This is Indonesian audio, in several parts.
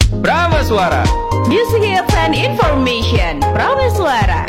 Prameswara. Music Hits and Information. Prameswara.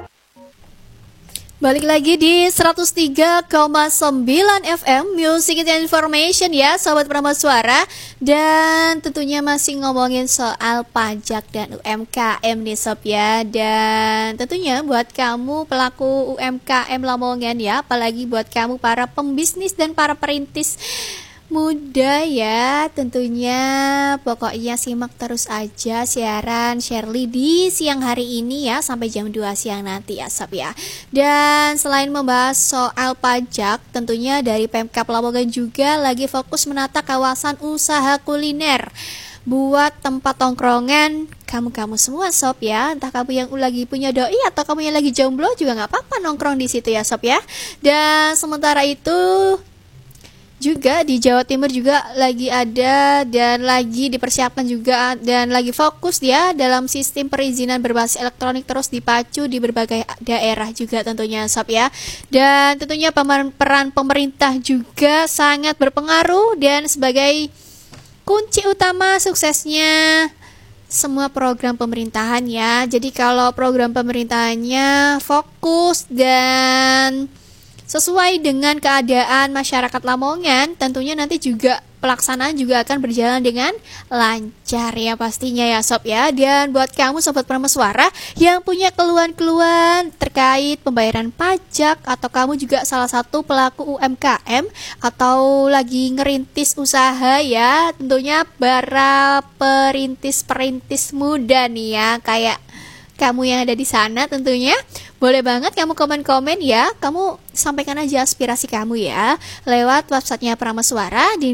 Balik lagi di 103,9 FM Music and Information ya Sobat Prameswara. Dan tentunya masih ngomongin soal pajak dan UMKM nih Sob ya. Dan tentunya buat kamu pelaku UMKM Lamongan ya, apalagi buat kamu para pembisnis dan para perintis muda ya, tentunya pokoknya simak terus aja siaran Shirley di siang hari ini ya, sampai jam 2 siang nanti ya Sob ya. Dan selain membahas soal pajak, tentunya dari Pemkab Lamongan juga lagi fokus menata kawasan usaha kuliner buat tempat tongkrongan kamu-kamu semua Sob ya. Entah kamu yang lagi punya doi atau kamu yang lagi jomblo juga nggak apa-apa nongkrong di situ ya Sob ya. Dan sementara itu juga di Jawa Timur juga lagi ada dan lagi dipersiapkan juga dan lagi fokus ya dalam sistem perizinan berbasis elektronik terus dipacu di berbagai daerah juga tentunya Sob ya. Dan tentunya peran pemerintah juga sangat berpengaruh dan sebagai kunci utama suksesnya semua program pemerintahan ya. Jadi kalau program pemerintahannya fokus dan sesuai dengan keadaan masyarakat Lamongan, tentunya nanti juga pelaksanaan juga akan berjalan dengan lancar ya pastinya ya Sob ya. Dan buat kamu Sobat Prameswara yang punya keluhan-keluhan terkait pembayaran pajak, atau kamu juga salah satu pelaku UMKM atau lagi ngerintis usaha ya, tentunya para perintis-perintis muda nih ya, kayak kamu yang ada di sana tentunya boleh banget kamu komen-komen ya. Kamu sampaikan aja aspirasi kamu ya lewat websitenya Prameswara di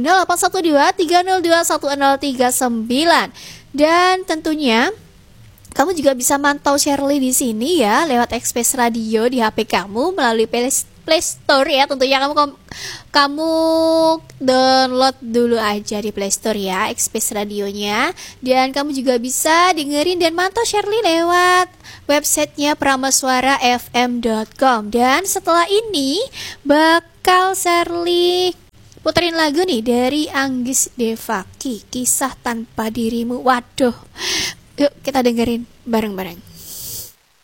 0812-302-1039. Dan tentunya kamu juga bisa mantau Shirley di sini ya lewat Express Radio di HP kamu melalui Play Store ya. Tentunya kamu download dulu aja di Play Store ya Express Radionya. Dan kamu juga bisa dengerin dan mantau Shirley lewat websitenya prameswarafm.com. Dan setelah ini bakal Shirley puterin lagu nih dari Anggis Devaki, Kisah Tanpa Dirimu. Waduh, yuk kita dengerin bareng-bareng.